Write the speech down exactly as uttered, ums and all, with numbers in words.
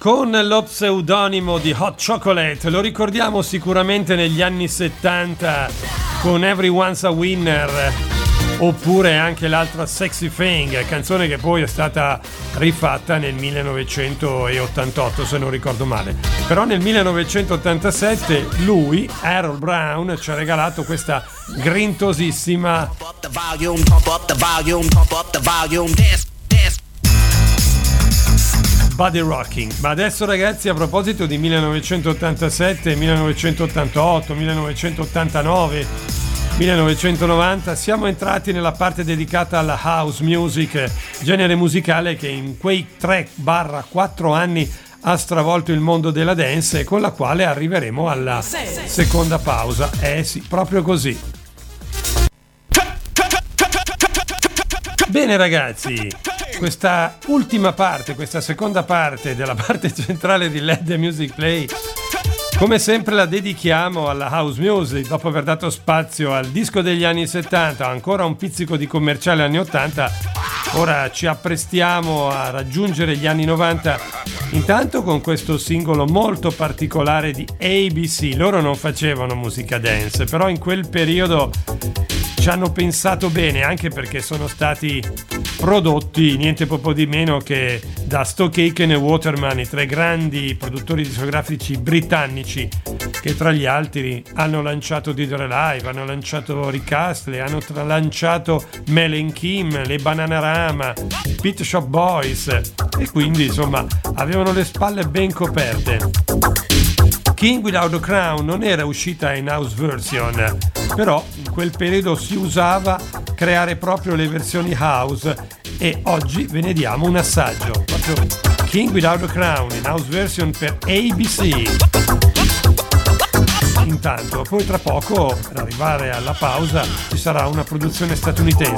con lo pseudonimo di Hot Chocolate. Lo ricordiamo sicuramente negli anni settanta con Everyone's a Winner, oppure anche l'altra Sexy Thing, canzone che poi è stata rifatta nel millenovecentottantotto se non ricordo male. Però nel millenovecentottantasette lui, Harold Brown, ci ha regalato questa grintosissima Body Rocking. Ma adesso, ragazzi, a proposito di millenovecentottantasette, millenovecentottantotto, millenovecentottantanove, millenovecentonovanta, siamo entrati nella parte dedicata alla house music, genere musicale che in quei tre quattro anni ha stravolto il mondo della dance e con la quale arriveremo alla seconda pausa. Eh sì, proprio così. Bene, ragazzi, questa ultima parte, questa seconda parte della parte centrale di Let the Music Play, come sempre la dedichiamo alla house music. Dopo aver dato spazio al disco degli anni settanta, ancora un pizzico di commerciale anni ottanta, ora ci apprestiamo a raggiungere gli anni novanta, intanto con questo singolo molto particolare di A B C. Loro non facevano musica dance, però in quel periodo ci hanno pensato bene, anche perché sono stati prodotti niente poco di meno che da Stock Aitken e Waterman, i tre grandi produttori discografici britannici che tra gli altri hanno lanciato Dead or Alive, hanno lanciato Rick Astley, hanno tra- lanciato Mel and Kim, le Bananarama, i Pet Shop Boys, e quindi insomma avevano le spalle ben coperte. King Without a Crown non era uscita in house version, però in quel periodo si usava creare proprio le versioni house e oggi ve ne diamo un assaggio. Proprio King Without a Crown in house version per A B C. Intanto, poi tra poco, per arrivare alla pausa, ci sarà una produzione statunitense.